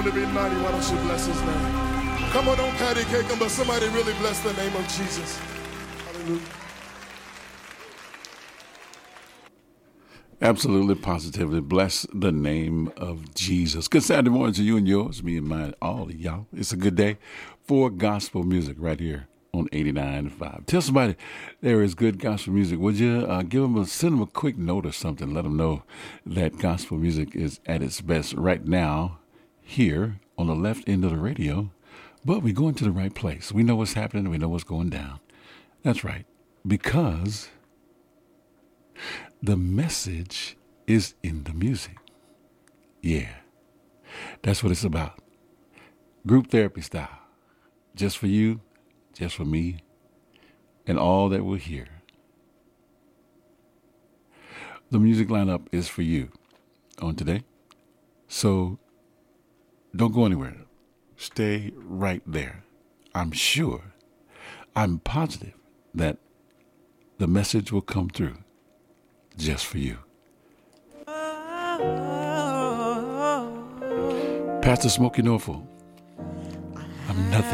to be mighty, why don't you bless his name? Come on, don't patty cake him, but somebody really bless the name of Jesus. Hallelujah. Absolutely, positively. Bless the name of Jesus. Good Saturday morning to you and yours, me and mine, all of y'all. It's a good day for gospel music right here on 89.5. Tell somebody there is good gospel music. Would you send them a quick note or something? Let them know that gospel music is at its best right now here on the left end of the radio. But we're going to the right place. We know what's happening. We know what's going down. That's right. Because the message is in the music. Yeah, that's what it's about. Group therapy style. Just for you, just for me, and all that will hear. The music lineup is for you on today. So don't go anywhere. Stay right there. I'm positive that the message will come through just for you. Pastor Smokey Norfolk, I'm nothing